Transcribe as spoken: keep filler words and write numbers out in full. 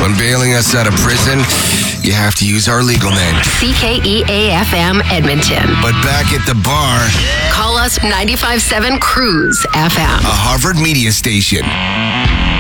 When bailing us out of prison, you have to use our legal name. C K E A F M Edmonton. But back at the bar, call us ninety-five point seven Cruise F M. a Harvard media station.